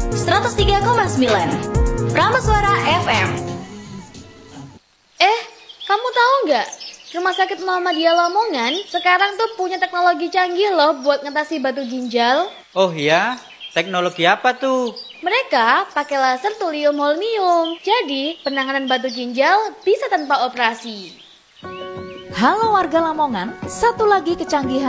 103,9 Prameswara FM. Kamu tahu nggak? Rumah sakit Muhammadiyah Lamongan sekarang tuh punya teknologi canggih loh buat ngatasi batu ginjal. Oh iya? Teknologi apa tuh? Mereka pakai laser thulium holmium. Jadi penanganan batu ginjal bisa tanpa operasi. Halo warga Lamongan, satu lagi kecanggihan